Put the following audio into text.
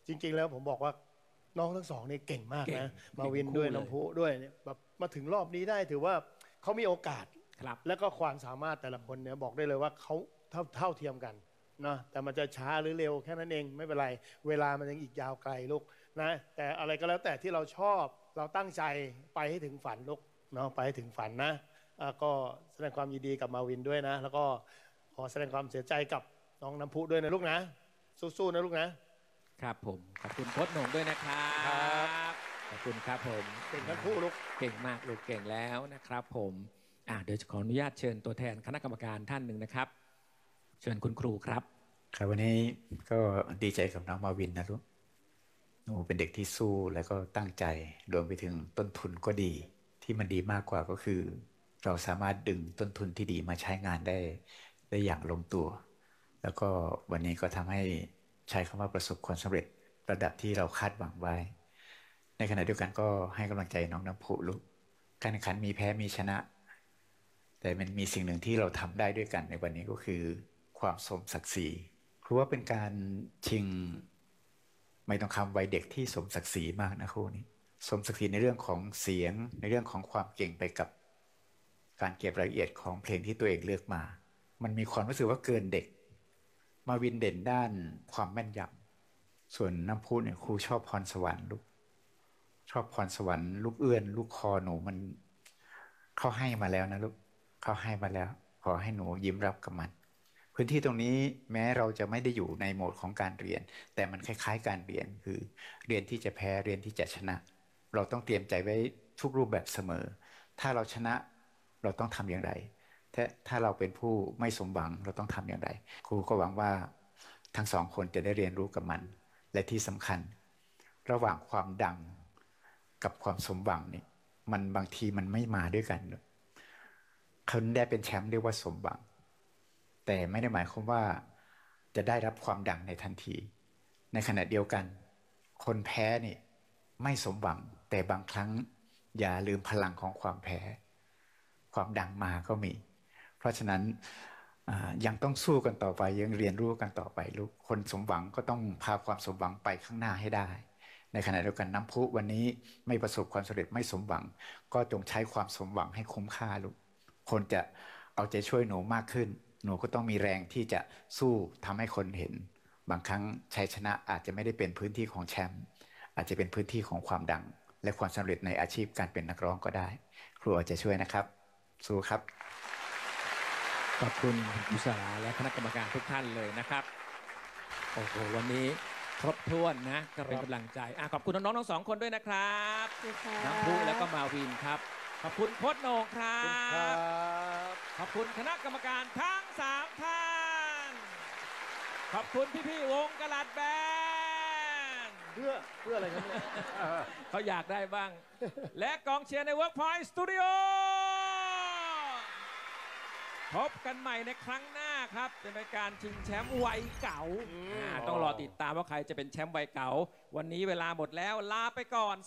จริงๆแล้วผมบอกว่าน้องทั้งสองนี่เก่งมากนะมาวินด้วยน้ำพุด้วยเนี่ยแบบมาถึงรอบนี้ได้ถือว่าเขามีโอกาสแล้วก็ความสามารถแต่ละคนเนี่ยบอกได้เลยว่าเขาเท่าเทียมกันนะแต่มันจะช้าหรือเร็วแค่นั้นเองไม่เป็นไรเวลามันยังอีกยาวไกลลูกนะแต่อะไรก็แล้วแต่ที่เราชอบเราตั้งใจไปให้ถึงฝันลูกเนาะไปให้ถึงฝันนะก็แสดงความยินดีกับมาวินด้วยนะแล้วก็ขอแสดงความเสียใจกับน้องน้ำพุด้วยนะลูกนะสู้ๆนะลูกนะครับผมขอบคุณโค้ชหนุ่มด้วยนะครับขอบคุณครับผมเก่งทั้งคู่ลูกเก่งมากลูกเก่งแล้วนะครับผมเดี๋ยวจะขออนุญาตเชิญตัวแทนคณะกรรมการท่านหนึ่งนะครับเชิญคุณครูครับครับวันนี้ก็ดีใจกับน้องมาวินนะลูกหนูเป็นเด็กที่สู้แล้วก็ตั้งใจรวมไปถึงต้นทุนก็ดีที่มันดีมากกว่าก็คือเราสามารถดึงต้นทุนที่ดีมาใช้งานได้อย่างลงตัวแล้วก็วันนี้ก็ทำให้ใช้คำว่าประสบความสำเร็จระดับที่เราคาดหวังไว้ในขณะเดียวกันก็ให้กำลังใจน้องน้ำพุลูกการแข่งขันมีแพ้มีชนะ แต่มันมีสิ่งหนึ่งที่เราทำได้ด้วยกันในวันนี้ก็คือความสมศักดิ์ศรีครูว่าเป็นการชิงไม่ต้องคำวัยเด็กที่สมศักดิ์ศรีมากนะครูนี้สมศักดิ์ศรีในเรื่องของเสียงในเรื่องของความเก่งไปกับการเก็บรายละเอียดของเพลงที่ตัวเองเลือกมามันมีความรู้สึกว่าเกินเด็กมาวินเด่นด้านความแม่นยำส่วนน้ำพุเนี่ยครูชอบพรสวรรค์ลูกชอบพรสวรรค์ลูกเอื้อนลูกคอหนูมันเขาให้มาแล้วนะลูกเขาให้มาแล้วขอให้หนูยิ้มรับกับมันพื้นที่ตรงนี้แม้เราจะไม่ได้อยู่ในโหมดของการเรียนแต่มันคล้ายๆการเรียนคือเรียนที่จะแพ้เรียนที่จะชนะ เราต้องเตรียมใจไว้ทุกรูปแบบเสมอถ้าเราชนะเราต้องทำอย่างไรถ้าเราเป็นผู้ไม่สมหวังเราต้องทำอย่างไรครูก็หวังว่าทั้งสองคนจะได้เรียนรู้กับมันและที่สำคัญระหว่างความดังกับความสมหวังนี่มันบางทีมันไม่มาด้วยกันคนได้เป็นแชมป์เรียกว่าสมหวังแต่ไม่ได้หมายความว่าจะได้รับความดังในทันทีในขณะเดียวกันคนแพ้นี่ไม่สมหวังแต่บางครั้งอย่าลืมพลังของความแพ้ความดังมาก็มีเพราะฉะนั้นยังต้องสู้กันต่อไปยังเรียนรู้กันต่อไปลูกคนสมหวังก็ต้องพาความสมหวังไปข้างหน้าให้ได้ในขณะเดียวกันน้ำพุวันนี้ไม่ประสบความสำเร็จไม่สมหวังก็จงใช้ความสมหวังให้คุ้มค่าลูกคนจะเอาใจช่วยหนูมากขึ้นหนูก็ต้องมีแรงที่จะสู้ทำให้คนเห็นบางครั้งชัยชนะอาจจะไม่ได้เป็นพื้นที่ของแชมป์อาจจะเป็นพื้นที่ของความดังและความสำเร็จในอาชีพการเป็นนักร้องก็ได้ครูเอาใจช่วยนะครับสู้ครับขอบคุณอุษาและคณะกรรมการทุกท่านเลยนะครับโอ้โหวันนี้ครบถ้วนนะก็เป็นกำลังใจขอบคุณน้องๆทั้งสองคนด้วยนะครับน้ำพุแล้วก็มาวินครับขอบคุณโค้ชโหน่งครับขอบคุณคณะกรรมการทั้ง3ท่านขอบคุณพี่ๆวงกะลัดแบนเพื่ออะไรครับเนี่ยเขาอยากได้บ้างและกองเชียร์ใน Workpoint Studio พบกันใหม่ในครั้งหน้าครับเป็นรายการชิงแชมป์วัยเก่าต้องรอติดตามว่าใครจะเป็นแชมป์วัยเก่าวันนี้เวลาหมดแล้วลาไปก่อน